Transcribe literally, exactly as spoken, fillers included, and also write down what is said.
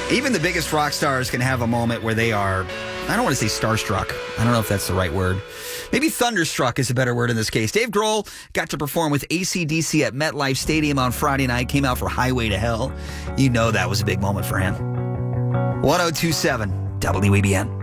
Even the biggest rock stars can have a moment where they are, I don't want to say starstruck. I don't know if that's the right word. Maybe thunderstruck is a better word in this case. Dave Grohl got to perform with A C D C at MetLife Stadium on Friday night, came out for Highway to Hell. You know that was a big moment for him. one oh two point seven W E B N.